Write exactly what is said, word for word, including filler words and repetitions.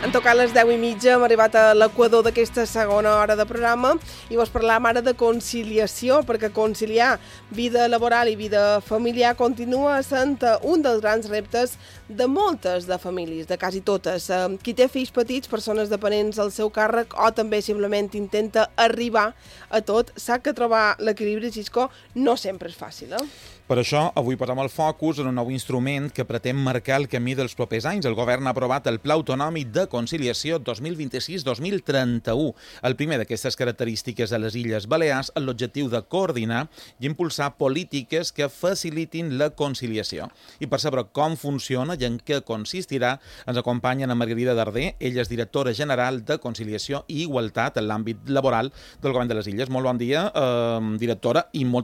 Han tocat les deu i mitja, hem arribat a l'equador d'aquesta segona hora de programa i vos parlàvem ara de conciliació, perquè conciliar vida laboral i vida familiar continua sent un dels grans reptes de moltes de famílies, de quasi totes. Qui té fills petits, persones dependents al seu càrrec o també simplement intenta arribar a tot, sap que trobar l'equilibri, Xisco, no sempre és fàcil, eh? Per això, avui posem el focus en un nou instrument que pretén marcar el camí dels propers anys. El govern ha aprovat el Pla Autonòmic de Conciliació dos mil vint-i-sis dos mil trenta-u. El primer d'aquestes característiques a les Illes Balears amb l'objectiu de coordinar i impulsar polítiques que facilitin la conciliació. I per saber com funciona i en què consistirà, ens acompanyen a Margarida Darder, ella és directora general de Conciliació i Igualtat en l'àmbit laboral del Govern de les Illes. Molt bon dia, eh, directora, i moltes